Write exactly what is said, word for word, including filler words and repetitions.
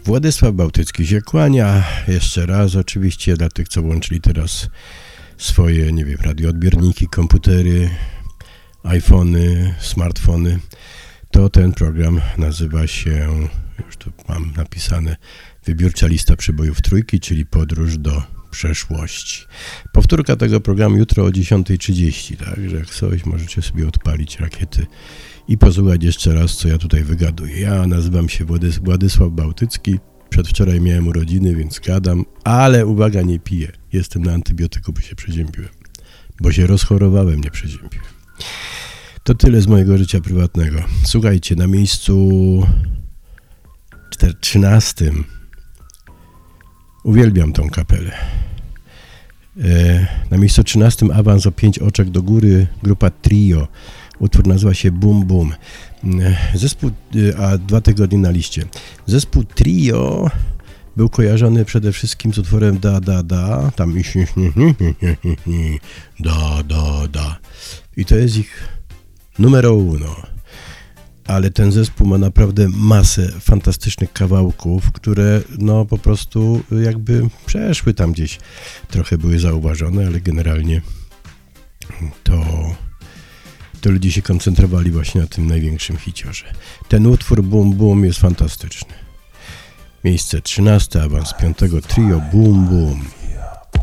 Władysław Bałtycki się kłania. Jeszcze raz oczywiście dla tych, co włączyli teraz swoje, nie wiem, radioodbiorniki, komputery, iPhony, smartfony. To ten program nazywa się, już tu mam napisane, Wybiórcza lista przybojów trójki, czyli Podróż do przeszłości. Powtórka tego programu jutro o dziesiąta trzydzieści, także jak coś możecie sobie odpalić rakiety i posłuchać jeszcze raz, co ja tutaj wygaduję. Ja nazywam się Władys- Władysław Bałtycki. Przedwczoraj miałem urodziny, więc gadam, ale uwaga, nie piję. Jestem na antybiotyku, bo się przeziębiłem. Bo się rozchorowałem, nie przeziębiłem. To tyle z mojego życia prywatnego. Słuchajcie, na miejscu trzynastym uwielbiam tą kapelę. E, na miejscu trzynastym awans o pięć oczek do góry, grupa Trio. Utwór nazywa się Bum Bum. Zespół, a dwa tygodnie na liście. Zespół Trio był kojarzony przede wszystkim z utworem Da Da Da. Tam Da Da Da. I to jest ich numero uno. Ale ten zespół ma naprawdę masę fantastycznych kawałków, które no po prostu jakby przeszły tam gdzieś. Trochę były zauważone, ale generalnie to... to ludzie się koncentrowali właśnie na tym największym hiciorze. Ten utwór Bum Bum jest fantastyczny. Miejsce trzynaste, awans piątego, Trio Bum Bum.